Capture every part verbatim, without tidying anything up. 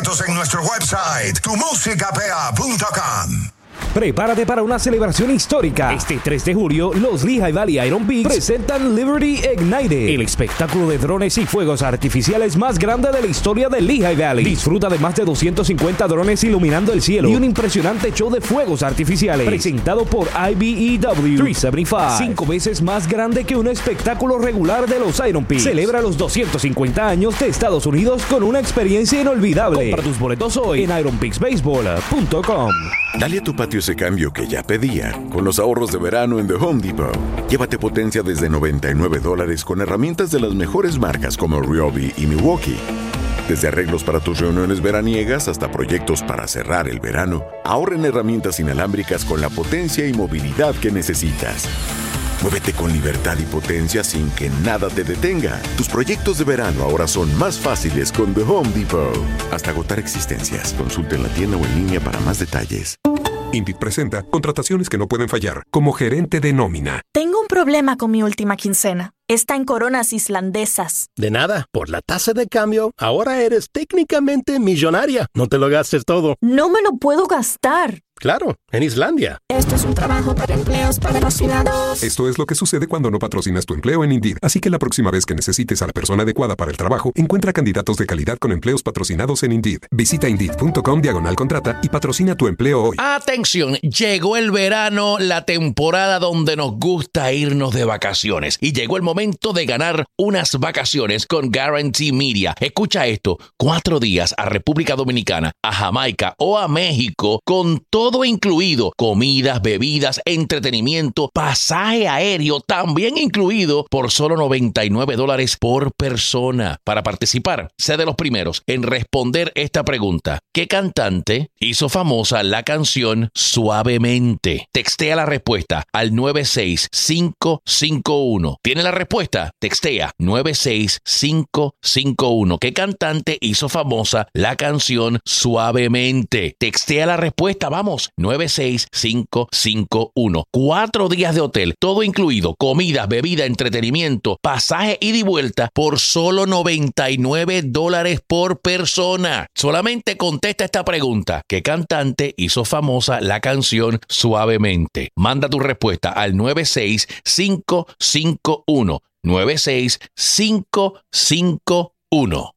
boletos en nuestro website, tu música p a punto com. Prepárate para una celebración histórica. Este tres de julio, los Lehigh Valley Iron Pigs presentan Liberty Ignited, el espectáculo de drones y fuegos artificiales más grande de la historia de Lehigh Valley. Disfruta de más de doscientos cincuenta drones iluminando el cielo y un impresionante show de fuegos artificiales presentado por I B E W trescientos setenta y cinco, cinco veces más grande que un espectáculo regular de los Iron Pigs. Celebra los doscientos cincuenta años de Estados Unidos con una experiencia inolvidable. Compra tus boletos hoy en iron pigs baseball punto com. Dale a tu patio ese cambio que ya pedía con los ahorros de verano en The Home Depot. Llévate potencia desde noventa y nueve dólares con herramientas de las mejores marcas como Ryobi y Milwaukee. Desde arreglos para tus reuniones veraniegas hasta proyectos para cerrar el verano, ahorra en herramientas inalámbricas con la potencia y movilidad que necesitas. Muévete con libertad y potencia sin que nada te detenga. Tus proyectos de verano ahora son más fáciles con The Home Depot. Hasta agotar existencias. Consulta en la tienda o en línea para más detalles. Indeed presenta contrataciones que no pueden fallar, como gerente de nómina. Tengo un problema con mi última quincena. Está en coronas islandesas. De nada, por la tasa de cambio, ahora eres técnicamente millonaria. No te lo gastes todo. No me lo puedo gastar. Claro, en Islandia. Esto es un trabajo para empleos patrocinados. Esto es lo que sucede cuando no patrocinas tu empleo en Indeed. Así que la próxima vez que necesites a la persona adecuada para el trabajo, encuentra candidatos de calidad con empleos patrocinados en Indeed. Visita Indeed punto com diagonal contrata y patrocina tu empleo hoy. Atención, llegó el verano, la temporada donde nos gusta irnos de vacaciones. Y llegó el momento de ganar unas vacaciones con Guarantee Media. Escucha esto, cuatro días a República Dominicana, a Jamaica o a México con todo Todo incluido, comidas, bebidas, entretenimiento, pasaje aéreo, también incluido por solo noventa y nueve dólares por persona. Para participar, sé de los primeros en responder esta pregunta. ¿Qué cantante hizo famosa la canción Suavemente? Textea la respuesta al nueve seis cinco cinco uno. ¿Tiene la respuesta? Textea nueve seis cinco cinco uno. ¿Qué cantante hizo famosa la canción Suavemente? Textea la respuesta, vamos. nueve seis cinco cinco uno. Cuatro días de hotel, todo incluido, comidas, bebida, entretenimiento, pasaje ida y vuelta por solo noventa y nueve dólares por persona. Solamente contesta esta pregunta. ¿Qué cantante hizo famosa la canción Suavemente? Manda tu respuesta al nueve seis cinco cinco uno. nueve seis cinco cinco uno.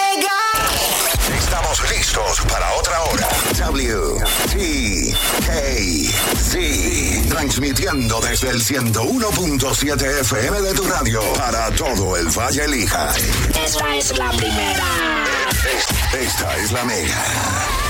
Estamos listos para otra hora. W T K C, transmitiendo desde el ciento uno punto siete F M de tu radio para todo el Valle Lehigh. Esta es la primera. Esta es la Mega.